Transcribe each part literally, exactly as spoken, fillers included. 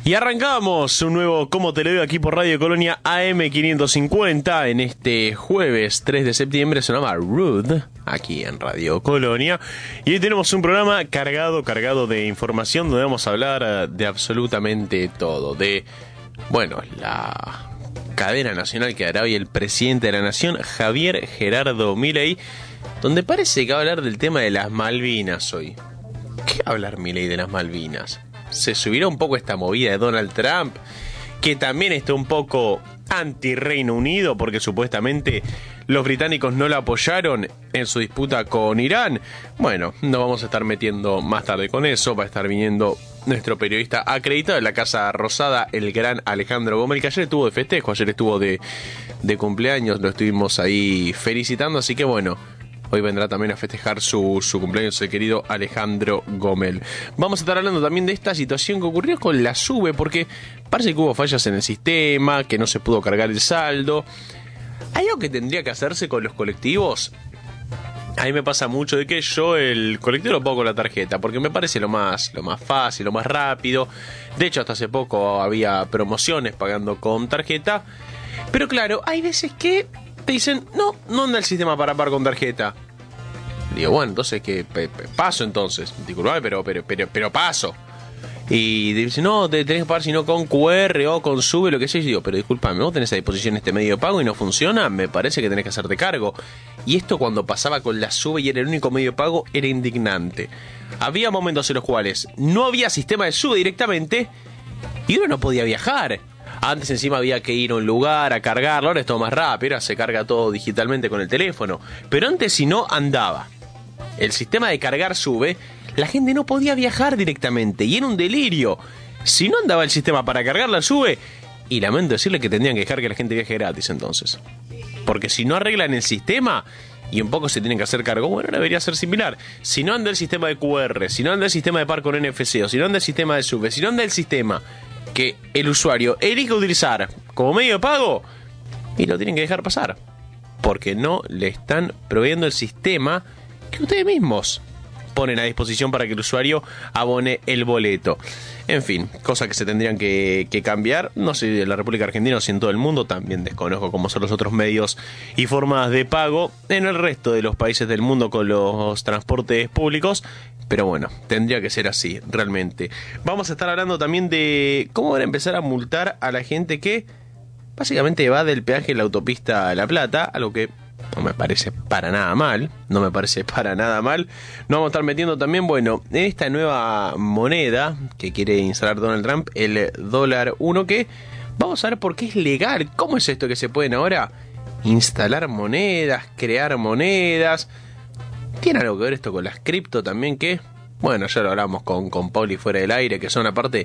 Y arrancamos un nuevo Cómo te lo digo aquí por Radio Colonia A M quinientos cincuenta en este jueves tres de septiembre. Se llama Rude, aquí en Radio Colonia. Y hoy tenemos un programa cargado, cargado de información donde vamos a hablar de absolutamente todo. De, bueno, la cadena nacional que hará hoy el presidente de la nación, Javier Gerardo Milei, donde parece que va a hablar del tema de las Malvinas hoy. ¿Qué va a hablar Milei de las Malvinas? Se subirá un poco esta movida de Donald Trump, que también está un poco anti-Reino Unido, porque supuestamente los británicos no la apoyaron en su disputa con Irán. Bueno, nos vamos a estar metiendo más tarde con eso. Va a estar viniendo nuestro periodista acreditado de la Casa Rosada, el gran Alejandro Gomel, que ayer estuvo de festejo, ayer estuvo de, de cumpleaños, lo estuvimos ahí felicitando, así que bueno, hoy vendrá también a festejar su, su cumpleaños el querido Alejandro Gomel. Vamos a estar hablando también de esta situación que ocurrió con la SUBE, porque parece que hubo fallas en el sistema, que no se pudo cargar el saldo. ¿Hay algo que tendría que hacerse con los colectivos? A mí me pasa mucho de que yo el colectivo lo pongo con la tarjeta, porque me parece lo más, lo más fácil, lo más rápido. De hecho, hasta hace poco había promociones pagando con tarjeta. Pero claro, hay veces que te dicen, no, no anda el sistema para pagar con tarjeta. Digo, bueno, entonces que paso entonces. Disculpame, pero, pero, pero, pero paso. Y dicen, no, te tenés que pagar sino con Q R o con SUBE, lo que sea. Y digo, pero disculpame, vos tenés a disposición este medio de pago y no funciona, me parece que tenés que hacerte cargo. Y esto cuando pasaba con la SUBE y era el único medio de pago, era indignante. Había momentos en los cuales no había sistema de SUBE directamente y uno no podía viajar. Antes encima había que ir a un lugar a cargarlo, ahora es todo más rápido, ahora se carga todo digitalmente con el teléfono. Pero antes si no andaba el sistema de cargar SUBE, la gente no podía viajar directamente y era un delirio. Si no andaba el sistema para cargar la SUBE, y lamento decirle que tendrían que dejar que la gente viaje gratis entonces. Porque si no arreglan el sistema y un poco se tienen que hacer cargo, bueno, debería ser similar. Si no anda el sistema de Q R, si no anda el sistema de par con N F C, o si no anda el sistema de SUBE, si no anda el sistema que el usuario elige utilizar como medio de pago, y lo tienen que dejar pasar, porque no le están proveyendo el sistema que ustedes mismos ponen a disposición para que el usuario abone el boleto. En fin, cosas que se tendrían que, que cambiar, no sé en la República Argentina o si en todo el mundo, también desconozco cómo son los otros medios y formas de pago en el resto de los países del mundo con los transportes públicos. Pero bueno, tendría que ser así, realmente. Vamos a estar hablando también de cómo van a empezar a multar a la gente que básicamente va del peaje en la autopista La Plata, algo que no me parece para nada mal, no me parece para nada mal. Nos vamos a estar metiendo también, bueno, en esta nueva moneda que quiere instalar Donald Trump, el dólar uno, que vamos a ver por qué es legal. ¿Cómo es esto que se pueden ahora instalar monedas, crear monedas? ¿Tiene algo que ver esto con las cripto también? Que, bueno, ya lo hablamos con, con Pauli fuera del aire, que son aparte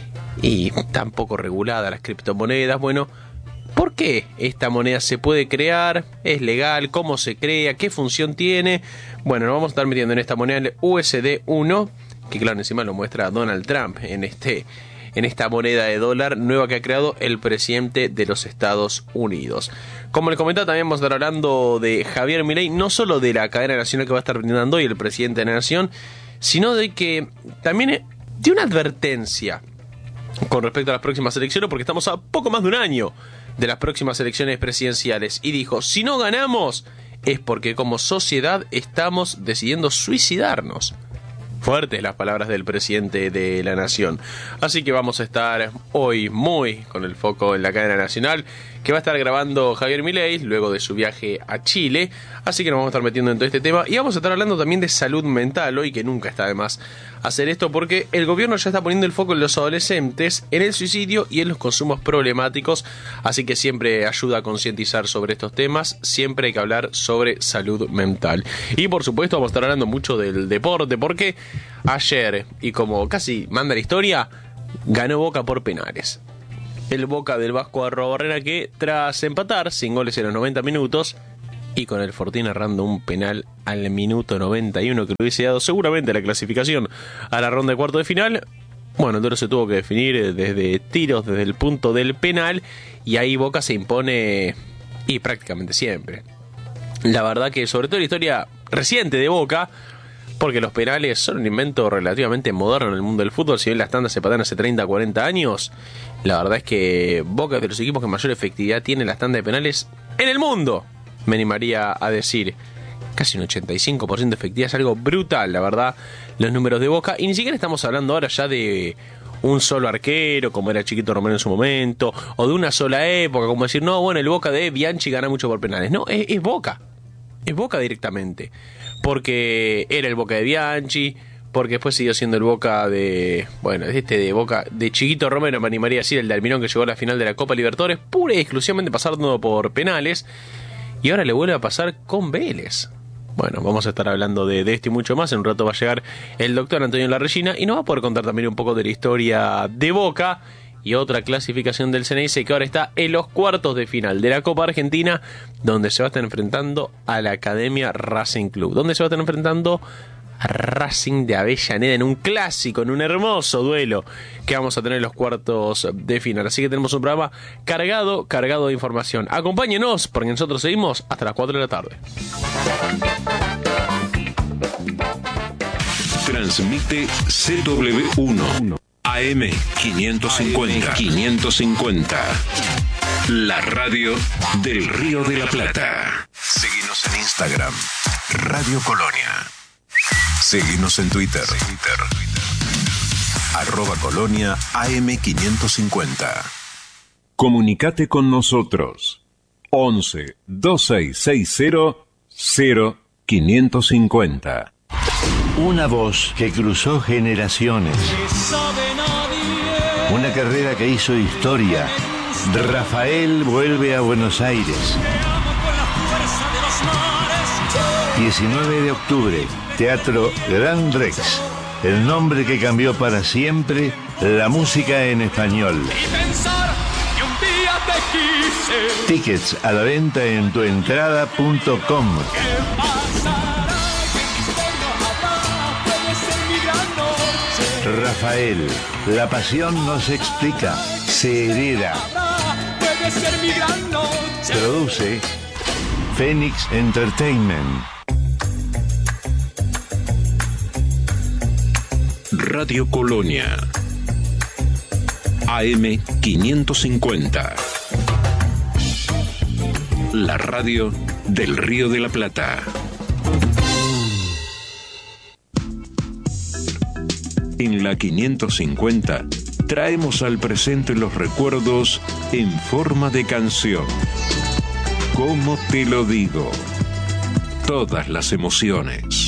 y tampoco reguladas las criptomonedas. Bueno, ¿por qué esta moneda se puede crear? ¿Es legal? ¿Cómo se crea? ¿Qué función tiene? Bueno, nos vamos a estar metiendo en esta moneda, el U S D uno, que claro, encima lo muestra Donald Trump en este... en esta moneda de dólar nueva que ha creado el presidente de los Estados Unidos. Como les comentaba, también vamos a estar hablando de Javier Milei, no solo de la cadena nacional que va a estar brindando hoy el presidente de la nación, sino de que también de una advertencia con respecto a las próximas elecciones, porque estamos a poco más de un año de las próximas elecciones presidenciales, y dijo, si no ganamos es porque como sociedad estamos decidiendo suicidarnos. Fuertes las palabras del presidente de la nación. Así que vamos a estar hoy muy con el foco en la cadena nacional, que va a estar grabando Javier Milei luego de su viaje a Chile. Así que nos vamos a estar metiendo en todo este tema y vamos a estar hablando también de salud mental hoy, que nunca está de más hacer esto, porque el gobierno ya está poniendo el foco en los adolescentes, en el suicidio y en los consumos problemáticos. Así que siempre ayuda a concientizar sobre estos temas, siempre hay que hablar sobre salud mental. Y por supuesto vamos a estar hablando mucho del deporte, porque ayer, y como casi manda la historia, ganó Boca por penales. El Boca del Vasco Arrobarrena, que tras empatar sin goles en los noventa minutos y con el Fortín errando un penal al minuto noventa y uno que le hubiese dado seguramente la clasificación a la ronda de cuarto de final, bueno, entonces se tuvo que definir desde tiros, desde el punto del penal, y ahí Boca se impone y prácticamente siempre. La verdad que sobre todo la historia reciente de Boca porque los penales son un invento relativamente moderno en el mundo del fútbol. Si bien las tandas se patean hace treinta, cuarenta años, la verdad es que Boca es de los equipos que mayor efectividad tiene en las tandas de penales en el mundo, me animaría a decir. Casi un ochenta y cinco por ciento de efectividad, es algo brutal, la verdad, los números de Boca. Y ni siquiera estamos hablando ahora ya de un solo arquero, como era Chiquito Romero en su momento, o de una sola época, como decir, no, bueno, el Boca de Bianchi gana mucho por penales. No, es, es Boca, es Boca directamente, porque era el Boca de Bianchi, porque después siguió siendo el Boca de, bueno, este de Boca de Chiquito Romero, me animaría a decir, el de Almirón, que llegó a la final de la Copa Libertadores, pura y exclusivamente pasando por penales, y ahora le vuelve a pasar con Vélez. Bueno, vamos a estar hablando de, de esto y mucho más. En un rato va a llegar el doctor Antonio Larrellina y nos va a poder contar también un poco de la historia de Boca y otra clasificación del Ceneice, que ahora está en los cuartos de final de la Copa Argentina, donde se va a estar enfrentando a la Academia Racing Club, donde se va a estar enfrentando a Racing de Avellaneda en un clásico, en un hermoso duelo que vamos a tener en los cuartos de final. Así que tenemos un programa cargado, cargado de información. Acompáñenos, porque nosotros seguimos hasta las cuatro de la tarde. Transmite C W uno A M quinientos cincuenta. quinientos cincuenta. La radio del Río de la Plata. Seguinos en Instagram, Radio Colonia. Seguinos en Twitter, Twitter. Arroba Colonia A M quinientos cincuenta. Comunicate con nosotros. once, veintiséis sesenta, cero quinientos cincuenta. Una voz que cruzó generaciones. Una carrera que hizo historia. Rafael vuelve a Buenos Aires. diecinueve de octubre, Teatro Gran Rex. El nombre que cambió para siempre la música en español. Tickets a la venta en tuentrada punto com. Rafael, la pasión no se explica, se hereda. Produce Phoenix Entertainment. Radio Colonia A M quinientos cincuenta. La radio del Río de la Plata. En la quinientos cincuenta traemos al presente los recuerdos en forma de canción. ¿Cómo te lo digo? Todas las emociones.